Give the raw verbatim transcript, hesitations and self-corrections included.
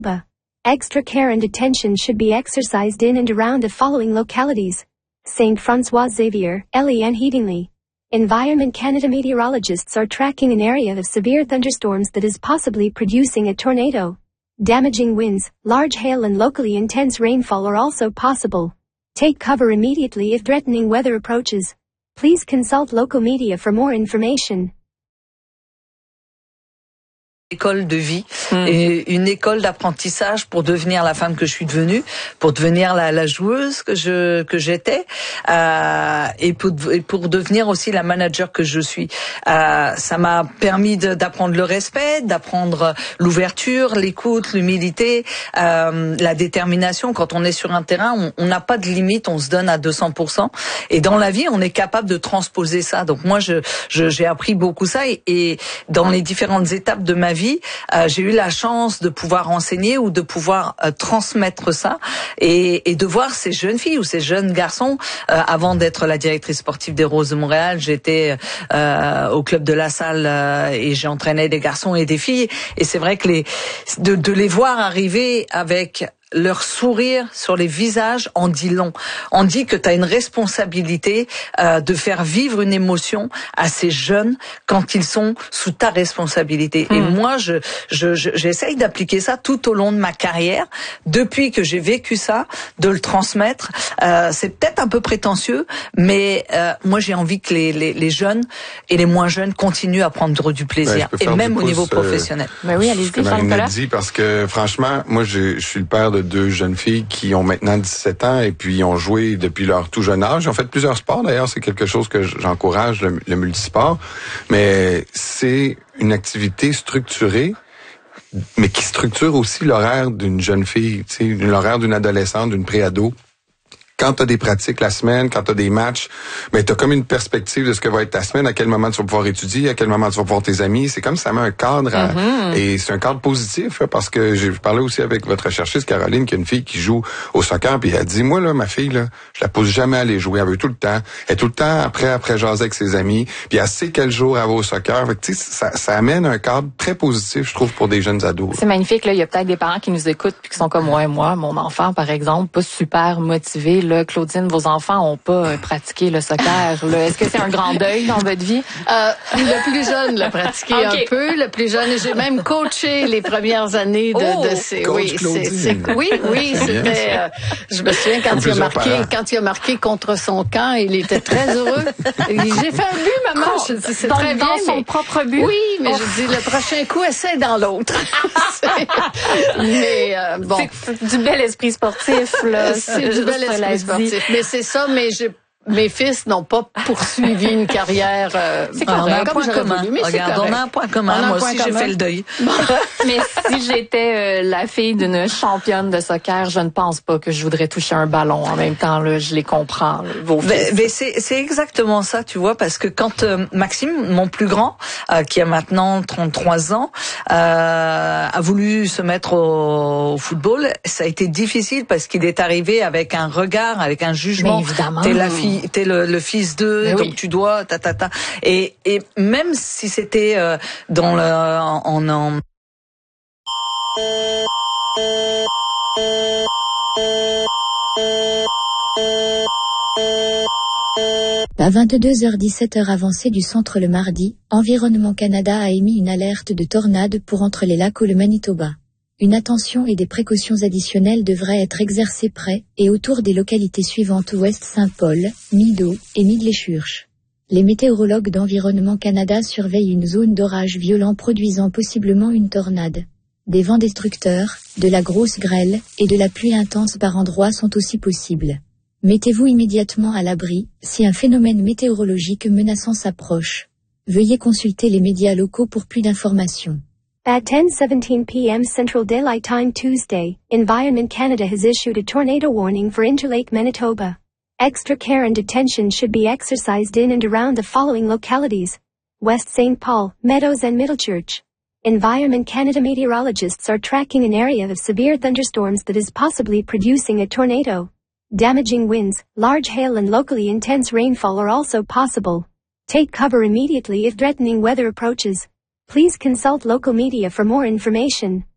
Manitoba. Extra care and attention should be exercised in and around the following localities: Saint Francois Xavier, Ellie and Headingley. Environment Canada meteorologists are tracking an area of severe thunderstorms that is possibly producing a tornado. Damaging winds, large hail and locally intense rainfall are also possible. Take cover immediately if threatening weather approaches. Please consult local media for more information. École de vie mmh. et une école d'apprentissage pour devenir la femme que je suis devenue, pour devenir la, la joueuse que je que j'étais euh, et, pour, et pour devenir aussi la manager que je suis. Euh, ça m'a permis de, d'apprendre le respect, d'apprendre l'ouverture, l'écoute, l'humilité, euh, la détermination. Quand on est sur un terrain, on n'a pas de limite, on se donne à deux cents pour cent. Et dans la vie, on est capable de transposer ça. Donc moi, je, je j'ai appris beaucoup ça et, et dans les différentes étapes de ma vie, Euh, j'ai eu la chance de pouvoir enseigner ou de pouvoir euh, transmettre ça et, et de voir ces jeunes filles ou ces jeunes garçons. Euh, avant d'être la directrice sportive des Roses de Montréal, j'étais euh, au club de la Salle euh, et j'entraînais des garçons et des filles. Et c'est vrai que les de, de les voir arriver avec leur sourire sur les visages en dit long. On dit que tu as une responsabilité euh, de faire vivre une émotion à ces jeunes quand ils sont sous ta responsabilité. Mmh. Et moi, je, je, je j'essaye d'appliquer ça tout au long de ma carrière. Depuis que j'ai vécu ça, de le transmettre. Euh, c'est peut-être un peu prétentieux, mais euh, moi, j'ai envie que les, les, les jeunes et les moins jeunes continuent à prendre du plaisir, ben, et même au pouce, niveau professionnel. Euh, ben oui, allez-y, Marine dit, parce que franchement, moi, je, je suis le père de deux jeunes filles qui ont maintenant dix-sept ans et puis ont joué depuis leur tout jeune âge. Ils ont fait plusieurs sports, d'ailleurs, c'est quelque chose que j'encourage, le, le multisport. Mais c'est une activité structurée, mais qui structure aussi l'horaire d'une jeune fille, tu sais, l'horaire d'une adolescente, d'une préado. Quand tu as des pratiques la semaine, quand tu as des matchs, ben tu as comme une perspective de ce que va être ta semaine, à quel moment tu vas pouvoir étudier, à quel moment tu vas pouvoir tes amis. C'est comme ça met un cadre à, mm-hmm. et c'est un cadre positif hein, parce que j'ai parlé aussi avec votre recherchiste Caroline, qui est une fille qui joue au soccer, puis elle dit moi là, ma fille là, je la pousse jamais à aller jouer, elle veut tout le temps, elle est tout le temps après après jaser avec ses amis, puis elle sait quel jour elle va au soccer. Fait que tu sais, ça, ça amène un cadre très positif, je trouve, pour des jeunes ados. C'est magnifique là. Il y a peut-être des parents qui nous écoutent puis qui sont comme moi, moi, mon enfant par exemple, pas super motivé. Là, Claudine, vos enfants ont pas pratiqué le soccer. Là. Est-ce que c'est un grand deuil dans votre vie? Euh, le plus jeune l'a pratiqué okay. un peu. Le plus jeune, j'ai même coaché les premières années de, oh, de ces. Oui, c'est, c'est, oui, oui, c'était. Euh, je me souviens quand il a marqué, parents. quand il a marqué contre son camp, il était très heureux. J'ai fait un but, maman. Oh, je dis, c'est dans, très bien. Dans son mais, propre but. Oui, mais oh. je dis le prochain coup, essaie dans l'autre. mais euh, bon, c'est, c'est du bel esprit sportif là. C'est du bel esprit sportif. Mais c'est ça, mais j'ai mes fils n'ont pas poursuivi une carrière. Euh, c'est correct, on a un point commun. Voulu, mais Regarde, c'est on a un point commun. Un Moi point aussi, commun. J'ai fait le deuil. Mais si j'étais euh, la fille d'une championne de soccer, je ne pense pas que je voudrais toucher un ballon. En même temps, là, je les comprends. Là, vos mais, mais c'est, c'est exactement ça, tu vois, parce que quand euh, Maxime, mon plus grand, euh, qui a maintenant trente-trois ans, euh, a voulu se mettre au, au football, ça a été difficile parce qu'il est arrivé avec un regard, avec un jugement. Mais évidemment. T'es la fille. T'es le, le fils d'eux, mais donc oui. tu dois, ta ta ta. Et, et même si c'était euh, dans le, en, en À vingt-deux heures dix-sept heure avancée du centre le mardi, Environnement Canada a émis une alerte de tornade pour entre les lacs ou le Manitoba. Une attention et des précautions additionnelles devraient être exercées près et autour des localités suivantes: Ouest-Saint-Paul, Mido et Midley-Church. Les météorologues d'Environnement Canada surveillent une zone d'orage violent produisant possiblement une tornade. Des vents destructeurs, de la grosse grêle et de la pluie intense par endroits sont aussi possibles. Mettez-vous immédiatement à l'abri si un phénomène météorologique menaçant s'approche. Veuillez consulter les médias locaux pour plus d'informations. At ten seventeen p.m. Central Daylight Time Tuesday, Environment Canada has issued a tornado warning for Interlake, Manitoba. Extra care and attention should be exercised in and around the following localities: West Saint Paul, Meadows and Middlechurch. Environment Canada meteorologists are tracking an area of severe thunderstorms that is possibly producing a tornado. Damaging winds, large hail and locally intense rainfall are also possible. Take cover immediately if threatening weather approaches. Please consult local media for more information.